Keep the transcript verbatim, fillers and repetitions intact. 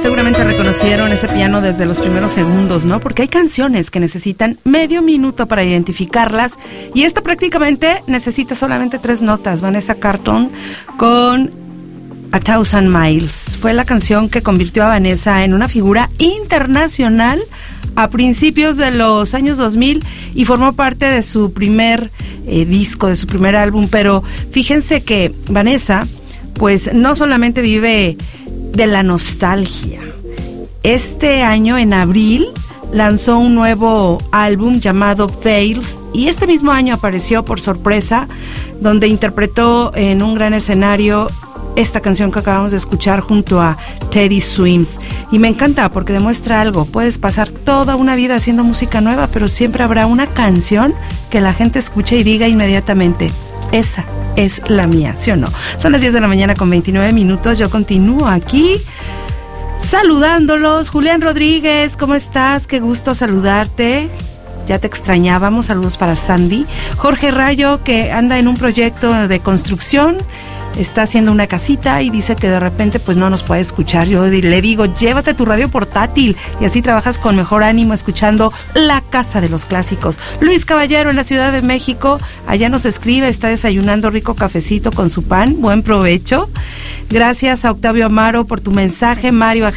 Seguramente reconocieron ese piano desde los primeros segundos, ¿no? Porque hay canciones que necesitan medio minuto para identificarlas y esta prácticamente necesita solamente tres notas. Vanessa Carlton con A Thousand Miles. Fue la canción que convirtió a Vanessa en una figura internacional a principios de los años dos mil y formó parte de su primer eh, disco, de su primer álbum. Pero fíjense que Vanessa, pues no solamente vive de la nostalgia. Este año, en abril, lanzó un nuevo álbum llamado Fails y este mismo año apareció por sorpresa, donde interpretó en un gran escenario esta canción que acabamos de escuchar junto a Teddy Swims. Y me encanta porque demuestra algo. Puedes pasar toda una vida haciendo música nueva, pero siempre habrá una canción que la gente escuche y diga inmediatamente: esa es la mía, ¿sí o no? Son las diez de la mañana con veintinueve minutos. Yo continúo aquí saludándolos. Julián Rodríguez, ¿cómo estás? Qué gusto saludarte. Ya te extrañábamos. Saludos para Sandy. Jorge Rayo, que anda en un proyecto de construcción, está haciendo una casita y dice que de repente pues no nos puede escuchar. Yo le digo, llévate tu radio portátil y así trabajas con mejor ánimo escuchando La Casa de los Clásicos. Luis Caballero en la Ciudad de México, allá nos escribe, está desayunando rico cafecito con su pan. Buen provecho. Gracias a Octavio Amaro por tu mensaje. Mario